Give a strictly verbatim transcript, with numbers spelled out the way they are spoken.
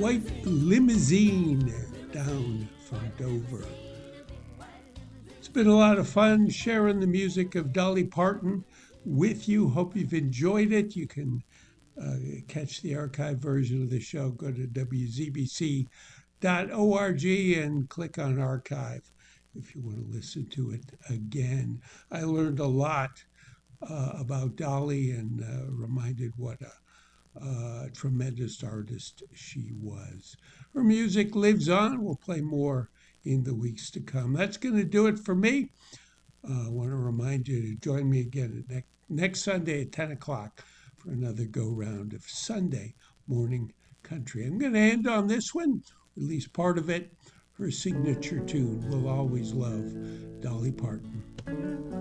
White Limousine down from Dover. It's been a lot of fun sharing the music of Dolly Parton with you. Hope you've enjoyed it. You can uh, catch the archive version of the show. Go to w z b c dot org and click on archive if you want to listen to it again. I learned a lot uh, about Dolly and uh, reminded what a uh, tremendous artist she was. Her music lives on. We'll play more in the weeks to come. That's going to do it for me. Uh, I want to remind you to join me again next, next Sunday at ten o'clock for another go-round of Sunday morning country. I'm going to end on this one, at least part of it, her signature tune, We'll Always Love, Dolly Parton.